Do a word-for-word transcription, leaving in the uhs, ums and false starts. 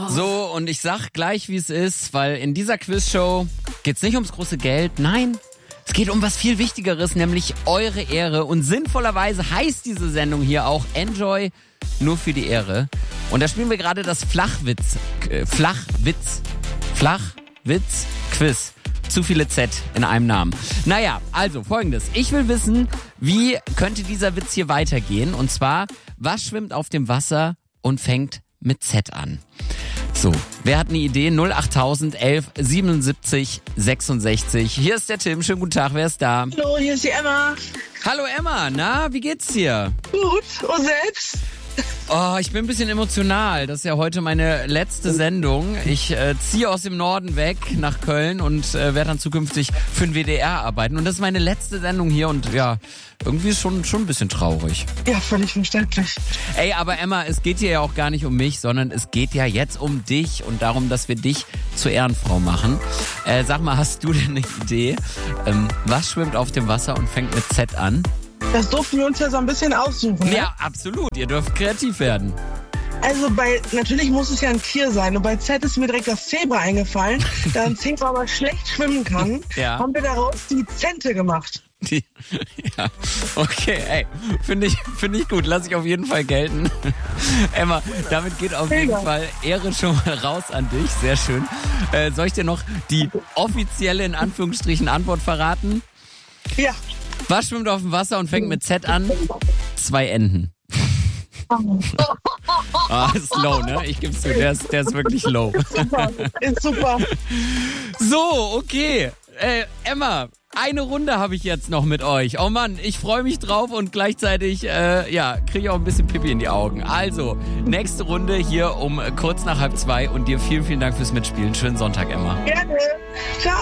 So, und ich sag gleich, wie es ist, weil in dieser Quizshow geht's nicht ums große Geld, nein. Es geht um was viel Wichtigeres, nämlich eure Ehre. Und sinnvollerweise heißt diese Sendung hier auch Enjoy nur für die Ehre. Und da spielen wir gerade das Flachwitz, äh, Flachwitz, Flachwitz-Quiz. Zu viele Z in einem Namen. Naja, also folgendes. Ich will wissen, wie könnte dieser Witz hier weitergehen? Und zwar, was schwimmt auf dem Wasser und fängt mit Z an? So, wer hat eine Idee? null acht elf siebenundsiebzig sechsundsechzig. Hier ist der Tim. Schönen guten Tag. Wer ist da? Hallo, hier ist die Emma. Hallo Emma. Na, wie geht's dir? Gut. Und selbst? Oh, ich bin ein bisschen emotional. Das ist ja heute meine letzte Sendung. Ich äh, ziehe aus dem Norden weg nach Köln und äh, werde dann zukünftig für den W D R arbeiten. Und das ist meine letzte Sendung hier und ja, irgendwie ist schon schon ein bisschen traurig. Ja, völlig verständlich. Ey, aber Emma, es geht hier ja auch gar nicht um mich, sondern es geht ja jetzt um dich und darum, dass wir dich zur Ehrenfrau machen. Äh, sag mal, hast du denn eine Idee? Ähm, was schwimmt auf dem Wasser und fängt mit Z an? Das durften wir uns ja so ein bisschen aussuchen. Ne? Ja, absolut. Ihr dürft kreativ werden. Also bei, natürlich muss es ja ein Tier sein. Und bei Z ist mir direkt das Zebra eingefallen. Da ein Zebra aber schlecht schwimmen kann, Ja. haben wir daraus die Zente gemacht. Die, ja, okay, ey, finde ich, finde ich gut. Lass ich auf jeden Fall gelten. Emma, damit geht auf jeden Fall Ehre schon mal raus an dich. Sehr schön. Äh, soll ich dir noch die offizielle, in Anführungsstrichen, Antwort verraten? Ja. Was schwimmt auf dem Wasser und fängt mit Z an? Zwei Enten. Ah, ist low, ne? Ich geb's zu, der ist, der ist wirklich low. Super. Ist super. So, okay. Äh, Emma, eine Runde habe ich jetzt noch mit euch. Oh Mann, ich freue mich drauf und gleichzeitig, äh, ja, kriege ich auch ein bisschen Pipi in die Augen. Also, nächste Runde hier um kurz nach halb zwei und dir vielen, vielen Dank fürs Mitspielen. Schönen Sonntag, Emma. Gerne. Ciao.